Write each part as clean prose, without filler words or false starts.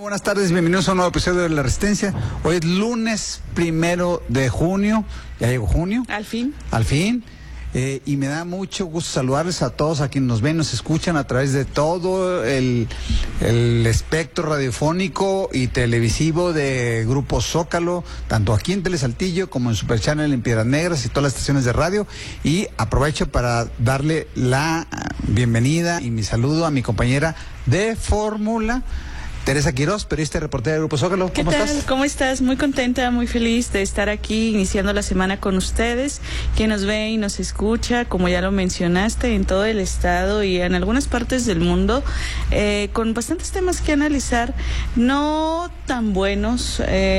Buenas tardes, bienvenidos a un nuevo episodio de La Resistencia. Hoy es lunes 1 de junio, ya llegó junio. Al fin. Y me da mucho gusto saludarles a todos, a quienes nos ven, nos escuchan a través de todo el espectro radiofónico y televisivo de Grupo Zócalo, tanto aquí en Telesaltillo como en Super Channel en Piedras Negras y todas las estaciones de radio. Y aprovecho para darle la bienvenida y mi saludo a mi compañera de fórmula, Teresa Quiroz, periodista y reportera del Grupo Zócalo. ¿Qué tal? ¿Cómo estás? Muy contenta, muy feliz de estar aquí iniciando la semana con ustedes, quien nos ve y nos escucha, como ya lo mencionaste, en todo el estado y en algunas partes del mundo, con bastantes temas que analizar, no tan buenos,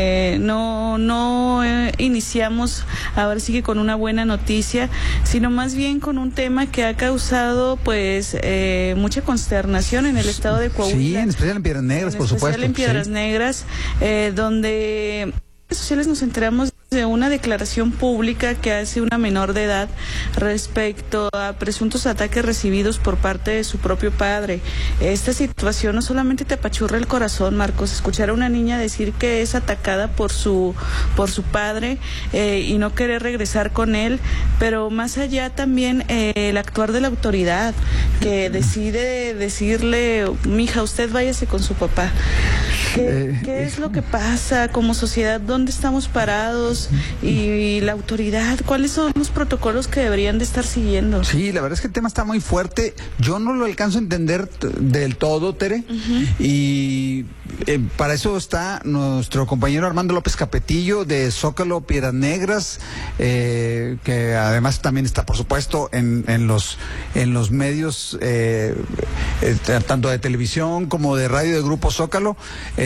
no iniciamos, ahora sí que con una buena noticia, sino más bien con un tema que ha causado pues mucha consternación en el estado de Coahuila. Sí, en especial en Piedras Negras, por supuesto. En Piedras sí. Negras, donde en redes sociales nos enteramos de una declaración pública que hace una menor de edad respecto a presuntos ataques recibidos por parte de su propio padre. Esta situación no solamente te apachurra el corazón, Marcos, escuchar a una niña decir que es atacada por su padre y no querer regresar con él, pero más allá también el actuar de la autoridad que decide decirle: mija, usted váyase con su papá. ¿Qué es lo que pasa como sociedad? ¿Dónde estamos parados? Y la autoridad, ¿cuáles son los protocolos que deberían de estar siguiendo? Sí, la verdad es que el tema está muy fuerte. Yo no lo alcanzo a entender del todo, Tere. Y para eso está nuestro compañero Armando López Capetillo de Zócalo Piedras Negras, que además también está, por supuesto, en los medios tanto de televisión como de radio de Grupo Zócalo.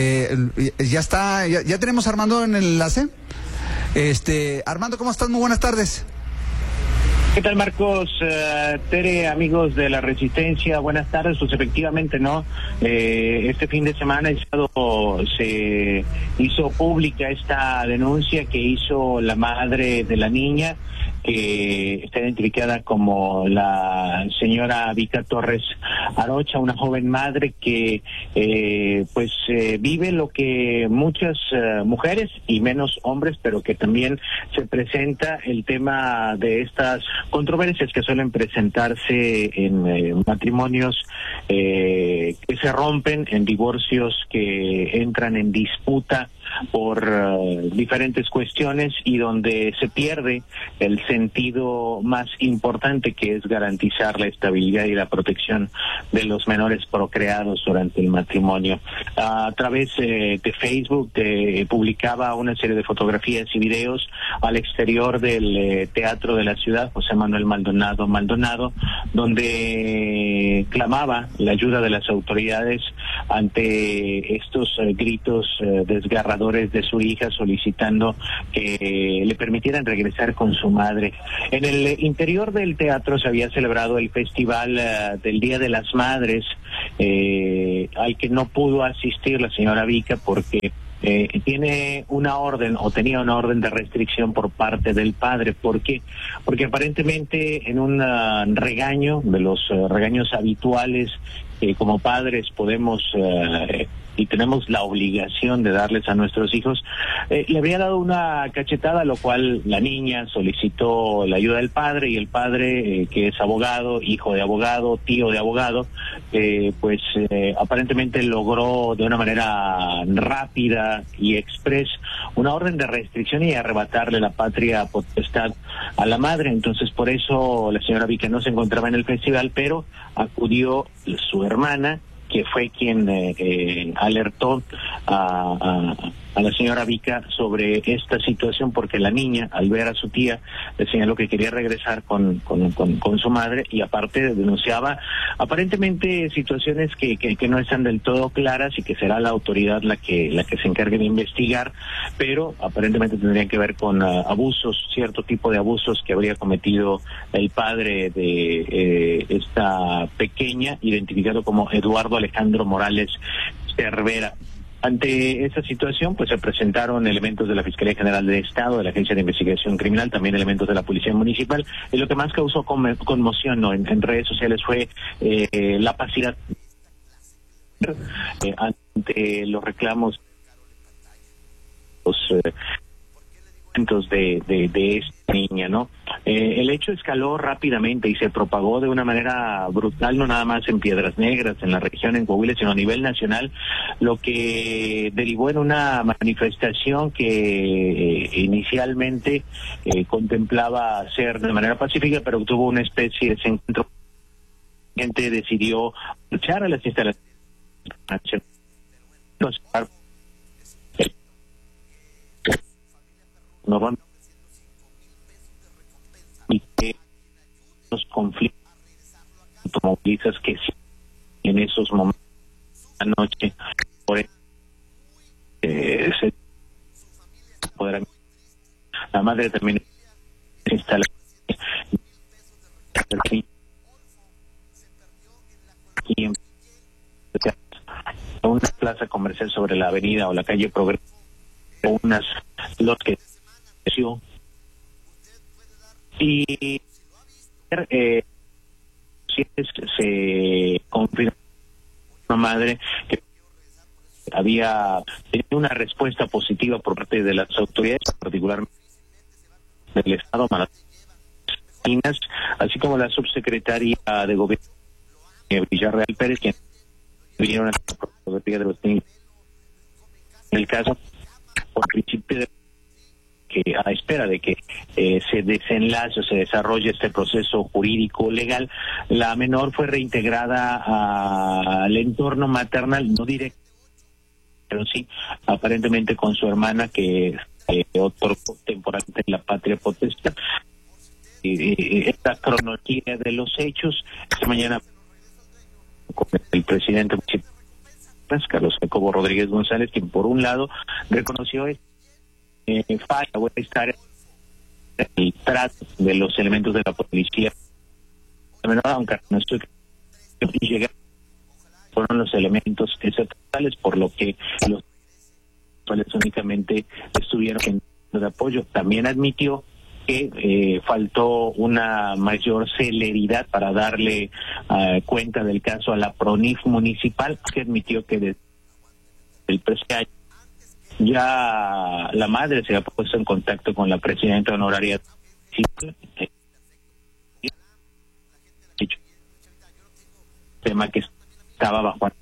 Ya tenemos a Armando en el enlace. Armando, ¿cómo estás? Muy buenas tardes. ¿Qué tal, Marcos? Tere, amigos de La Resistencia, buenas tardes. Pues efectivamente, ¿no? Este fin de semana se hizo pública esta denuncia que hizo la madre de la niña, que está identificada como la señora Vika Torres Arocha, una joven madre que vive lo que muchas mujeres y menos hombres, pero que también se presenta el tema de estas controversias que suelen presentarse en matrimonios que se rompen, en divorcios que entran en disputa por diferentes cuestiones y donde se pierde el sentido más importante, que es garantizar la estabilidad y la protección de los menores procreados durante el matrimonio. A través de Facebook publicaba una serie de fotografías y videos al exterior del teatro de la ciudad, José Manuel Maldonado, donde clamaba la ayuda de las autoridades ante estos gritos desgarradores de su hija, solicitando que le permitieran regresar con su madre. En el interior del teatro se había celebrado el festival del Día de las Madres, al que no pudo asistir la señora Vika porque tenía una orden de restricción por parte del padre. ¿Por qué? Porque aparentemente en un regaño, de los regaños habituales que como padres podemos y tenemos la obligación de darles a nuestros hijos, le había dado una cachetada, lo cual la niña solicitó la ayuda del padre, y el padre, que es abogado, hijo de abogado, tío de abogado, aparentemente logró de una manera rápida y express una orden de restricción y arrebatarle la patria potestad a la madre. Entonces, por eso la señora Vika no se encontraba en el festival, pero acudió su hermana, que fue quien alertó a la señora Vika sobre esta situación, porque la niña, al ver a su tía, le señaló que quería regresar con su madre, y aparte denunciaba aparentemente situaciones que no están del todo claras y que será la autoridad la que se encargue de investigar, pero aparentemente tendrían que ver con abusos, cierto tipo de abusos que habría cometido el padre de esta pequeña, identificado como Eduardo Alejandro Morales Cervera. Ante esta situación, pues se presentaron elementos de la Fiscalía General del Estado, de la Agencia de Investigación Criminal, también elementos de la Policía Municipal, y lo que más causó conmoción, ¿no?, en redes sociales fue la pasividad los reclamos de esta niña, ¿no? El hecho escaló rápidamente y se propagó de una manera brutal, no nada más en Piedras Negras, en la región, en Coahuila, sino a nivel nacional, lo que derivó en una manifestación que inicialmente contemplaba ser de manera pacífica, pero tuvo una especie de desencuentro. La gente decidió luchar a las instalaciones y que los conflictos automovilistas que en esos momentos anoche se podrán. La madre también está en una plaza comercial sobre la avenida o la calle Progreso, unas los que y se confirmó una madre que había tenido una respuesta positiva por parte de las autoridades, particularmente del Estado, así como la subsecretaria de Gobierno Villarreal Pérez, quien vinieron a la fotografía de los niños. En el caso, por principio que a espera de que se desenlace o se desarrolle este proceso jurídico legal, la menor fue reintegrada al entorno maternal, no directo, pero sí aparentemente con su hermana, que otorgó temporalmente la patria potestad. Esta cronología de los hechos, esta mañana con el presidente municipal, Carlos Jacobo Rodríguez González, quien por un lado reconoció falla o estar el trato de los elementos de la policía, aunque no estoy llegando, fueron los elementos estatales, por lo que los cuales únicamente estuvieron de apoyo. También admitió que faltó una mayor celeridad para darle cuenta del caso a la PRONIF municipal, que admitió que desde el presente año ya la madre se ha puesto en contacto con la presidenta honoraria, tema que estaba bajo.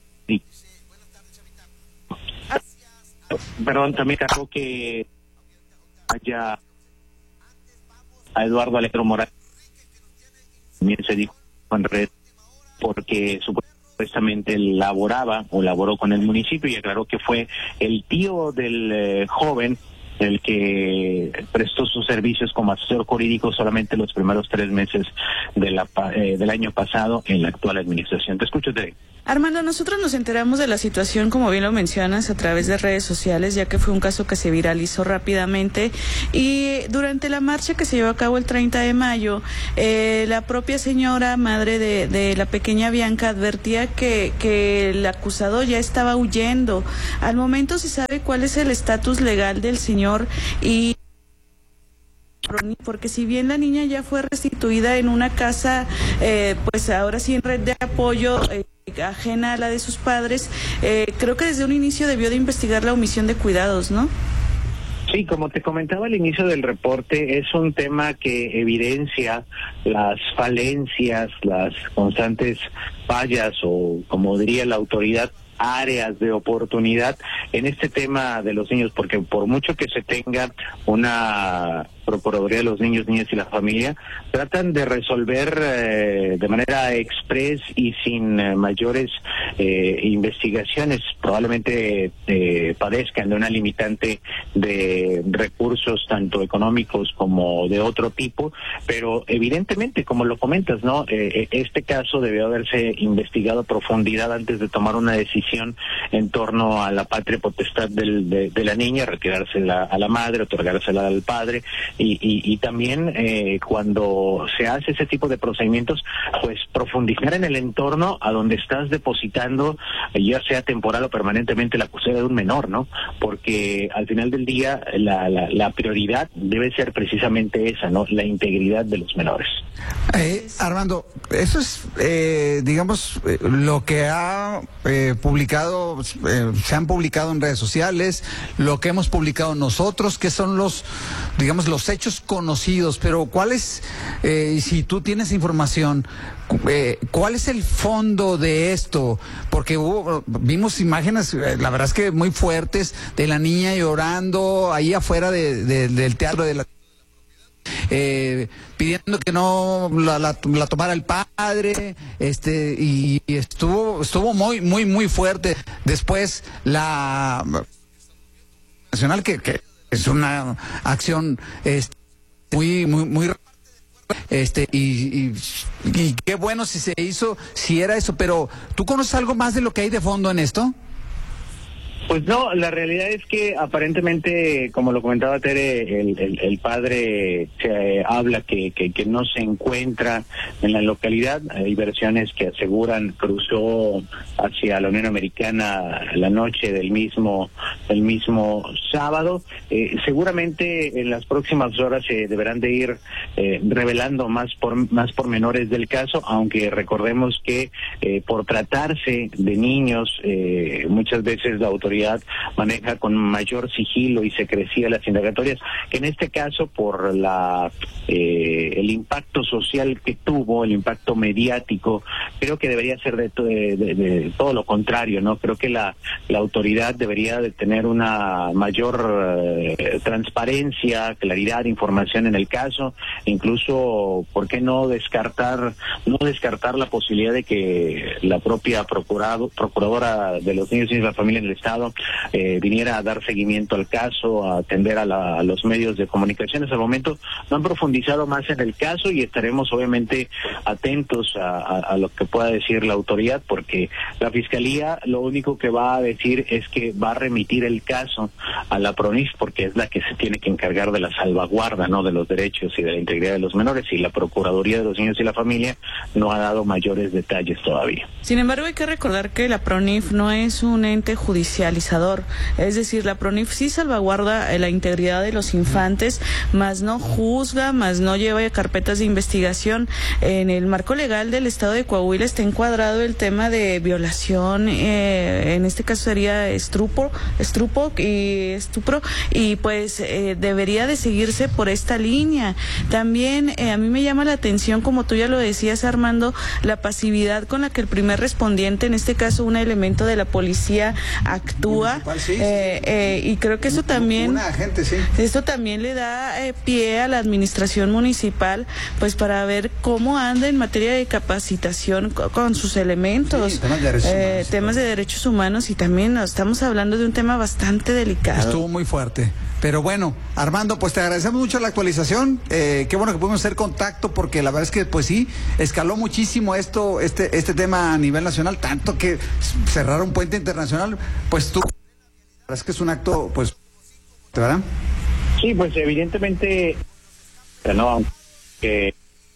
Perdón, también creo que haya a Eduardo Alejandro Morales, también se dijo en red, porque supuestamente laboró con el municipio, y aclaró que fue el tío del joven el que prestó sus servicios como asesor jurídico solamente los primeros 3 meses del año pasado en la actual administración. Te escucho, Tere. Armando, nosotros nos enteramos de la situación, como bien lo mencionas, a través de redes sociales, ya que fue un caso que se viralizó rápidamente, y durante la marcha que se llevó a cabo el 30 de mayo, la propia señora, madre de la pequeña Bianca, advertía que el acusado ya estaba huyendo. Al momento, ¿se sabe cuál es el estatus legal del señor? Y porque si bien la niña ya fue restituida en una casa, pues ahora sí en red de apoyo, ajena a la de sus padres, creo que desde un inicio debió de investigar la omisión de cuidados, ¿no? Sí, como te comentaba al inicio del reporte, es un tema que evidencia las falencias, las constantes fallas, o como diría la autoridad, áreas de oportunidad en este tema de los niños, porque por mucho que se tenga una Procuraduría de los Niños, Niñas y la Familia, tratan de resolver de manera express y sin mayores investigaciones. Probablemente padezcan de una limitante de recursos tanto económicos como de otro tipo, pero evidentemente, como lo comentas, ¿no? Este caso debió haberse investigado a profundidad antes de tomar una decisión en torno a la patria potestad de la niña, retirársela a la madre, otorgársela al padre. y también cuando se hace ese tipo de procedimientos, pues profundizar en el entorno a donde estás depositando, ya sea temporal o permanentemente, la custodia de un menor, ¿no? Porque al final del día la prioridad debe ser precisamente esa, ¿no? La integridad de los menores. Armando, eso es, digamos, lo que ha publicado, se han publicado en redes sociales, lo que hemos publicado nosotros, que son los, digamos, los hechos conocidos, pero ¿cuál es, si tú tienes información, cuál es el fondo de esto? Porque vimos imágenes, la verdad es que muy fuertes, de la niña llorando ahí afuera del teatro de la... pidiendo que no la tomara el padre, y estuvo muy fuerte. Después la nacional, que es una acción muy y qué bueno si se hizo, si era eso. Pero ¿tú conoces algo más de lo que hay de fondo en esto? Pues no, la realidad es que aparentemente, como lo comentaba Tere, el padre se habla que no se encuentra en la localidad. Hay versiones que aseguran cruzó hacia la Unión Americana la noche del mismo sábado. Seguramente en las próximas horas se deberán de ir revelando más pormenores del caso, aunque recordemos que por tratarse de niños, muchas veces la autoridad maneja con mayor sigilo y secrecía las indagatorias, que en este caso por el impacto social que tuvo, el impacto mediático, creo que debería ser de todo lo contrario, ¿no? Creo que la autoridad debería de tener una mayor transparencia, claridad, información en el caso, incluso, ¿por qué no descartar la posibilidad de que la propia procuradora de los niños y de la familia en el Estado viniera a dar seguimiento al caso, a atender a los medios de comunicación? Hasta el momento no han profundizado más en el caso y estaremos obviamente atentos a lo que pueda decir la autoridad, porque la Fiscalía lo único que va a decir es que va a remitir el caso a la PRONIF, porque es la que se tiene que encargar de la salvaguarda, ¿no?, de los derechos y de la integridad de los menores, y la Procuraduría de los Niños y la Familia no ha dado mayores detalles todavía. Sin embargo, hay que recordar que la PRONIF no es un ente judicial, es decir, la PRONIF sí salvaguarda la integridad de los infantes, más no juzga, más no lleva carpetas de investigación. En el marco legal del Estado de Coahuila está encuadrado el tema de violación, en este caso sería estupro, y pues debería de seguirse por esta línea. También a mí me llama la atención, como tú ya lo decías, Armando, la pasividad con la que el primer respondiente, en este caso un elemento de la policía, actúa, y creo que eso también esto también le da pie a la administración municipal, pues para ver cómo anda en materia de capacitación con sus elementos, temas de derechos humanos, y también estamos hablando de un tema bastante delicado. Estuvo muy fuerte. Pero bueno, Armando, pues te agradecemos mucho la actualización. Qué bueno que pudimos hacer contacto, porque la verdad es que pues sí, escaló muchísimo este tema a nivel nacional, tanto que cerrar un puente internacional, pues tú, la verdad es que es un acto, pues, ¿verdad? Sí, pues evidentemente, no, que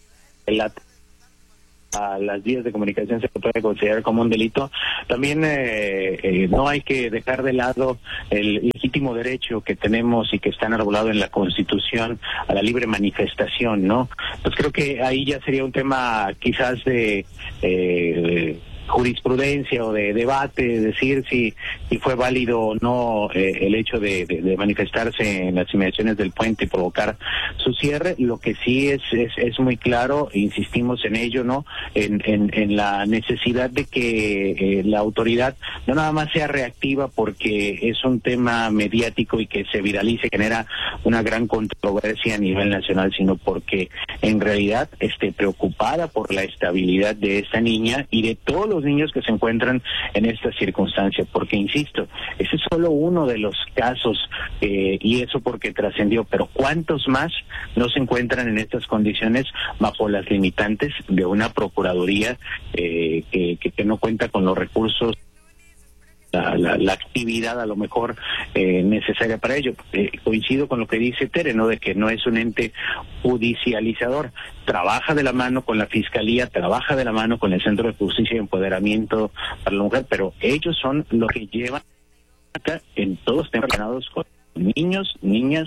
a las vías de comunicación se puede considerar como un delito. También no hay que dejar de lado el legítimo derecho que tenemos y que está enarbolado en la Constitución a la libre manifestación, ¿no? Pues creo que ahí ya sería un tema quizás de jurisprudencia o de debate, decir si fue válido o no el hecho de manifestarse en las inmediaciones del puente y provocar su cierre. Lo que sí es muy claro, insistimos en ello, ¿no?, en la necesidad de que la autoridad no nada más sea reactiva porque es un tema mediático y que se viralice, genera una gran controversia a nivel nacional, sino porque en realidad esté preocupada por la estabilidad de esta niña y de todos los niños que se encuentran en esta circunstancia, porque insisto, ese es solo uno de los casos, y eso porque trascendió, pero ¿cuántos más no se encuentran en estas condiciones bajo las limitantes de una procuraduría que no cuenta con los recursos, la actividad a lo mejor necesaria para ello. Coincido con lo que dice Tere, ¿no? De que no es un ente judicializador. Trabaja de la mano con la Fiscalía, trabaja de la mano con el Centro de Justicia y Empoderamiento para la Mujer, pero ellos son los que llevan en todos temas relacionados con niños, niñas.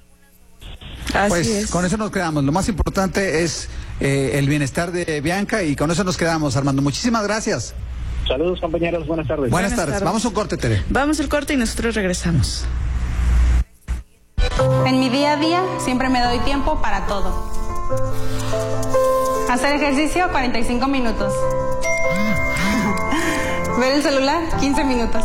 Pues con eso nos quedamos. Lo más importante es el bienestar de Bianca, y con eso nos quedamos, Armando. Muchísimas gracias. Saludos, compañeros. Buenas tardes. Buenas tardes. Vamos a un corte, Tere. Vamos al corte y nosotros regresamos. En mi día a día siempre me doy tiempo para todo. Hacer ejercicio 45 minutos. Ver el celular 15 minutos.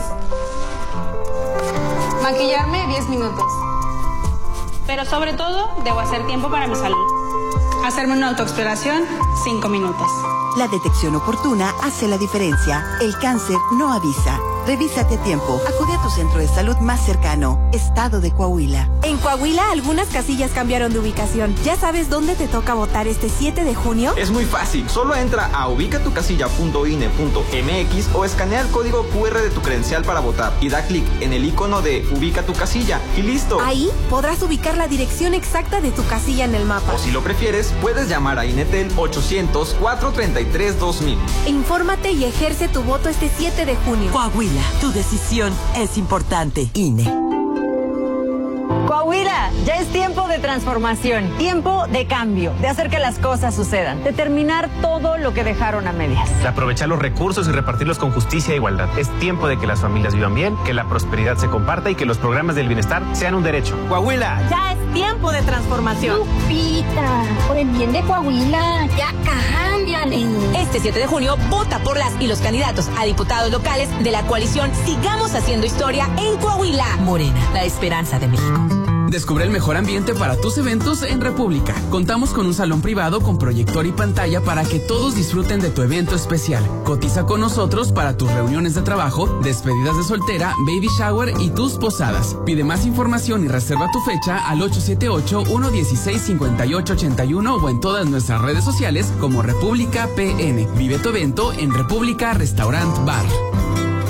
Maquillarme 10 minutos. Pero sobre todo, debo hacer tiempo para mi salud. Hacerme una autoexploración 5 minutos. La detección oportuna hace la diferencia. El cáncer no avisa. Revísate a tiempo. Acude a tu centro de salud más cercano. Estado de Coahuila. En Coahuila, algunas casillas cambiaron de ubicación. ¿Ya sabes dónde te toca votar este 7 de junio? Es muy fácil. Solo entra a ubicatucasilla.ine.mx o escanea el código QR de tu credencial para votar y da clic en el icono de Ubica tu casilla y listo. Ahí podrás ubicar la dirección exacta de tu casilla en el mapa. O si lo prefieres, puedes llamar a INETEL 800-433-2000. Infórmate y ejerce tu voto este 7 de junio. Coahuila, tu decisión es importante. INE. Coahuila, ya es tiempo de transformación, tiempo de cambio, de hacer que las cosas sucedan, de terminar todo lo que dejaron a medias. De aprovechar los recursos y repartirlos con justicia e igualdad. Es tiempo de que las familias vivan bien, que la prosperidad se comparta y que los programas del bienestar sean un derecho. Coahuila. Ya es tiempo de transformación. Lupita, por el bien de Coahuila, ya cámbiale. Este 7 de junio, vota por las y los candidatos a diputados locales de la coalición Sigamos Haciendo Historia en Coahuila. Morena, la esperanza de México. Descubre el mejor ambiente para tus eventos en República. Contamos con un salón privado con proyector y pantalla para que todos disfruten de tu evento especial. Cotiza con nosotros para tus reuniones de trabajo, despedidas de soltera, baby shower y tus posadas. Pide más información y reserva tu fecha al 878-116-5881 o en todas nuestras redes sociales como República PN. Vive tu evento en República Restaurant Bar.